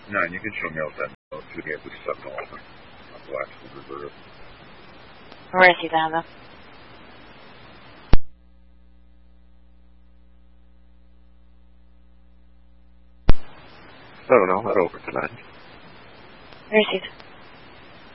No, and you can show me out that note too. They have this stuff all over on Blackfoot Reserve. Where is he, Dava? I don't know. Not over tonight. Where is he?